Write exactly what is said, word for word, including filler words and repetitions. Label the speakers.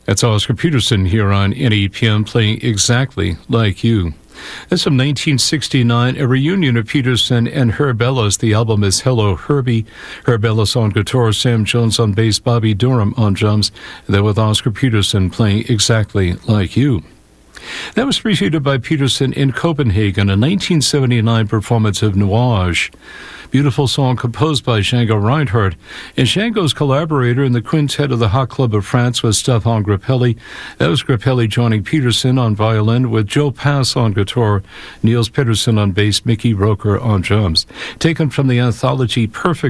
Speaker 1: That's Oscar Peterson here on N E P M playing Exactly Like You. That's from nineteen sixty-nine, a reunion of Peterson and Herb Ellis. The album is Hello Herbie. Herb Ellis on guitar, Sam Jones on bass, Bobby Durham on drums. There with Oscar Peterson playing Exactly Like You. That was preceded by Peterson in Copenhagen, a nineteen seventy-nine performance of Nuage. Beautiful song composed by Django Reinhardt. And Django's collaborator in the quintet of the Hot Club of France was Stefan Grappelli. That was Grappelli joining Peterson on violin with Joe Pass on guitar, Niels Peterson on bass, Mickey Roker on drums. Taken from the anthology Perfect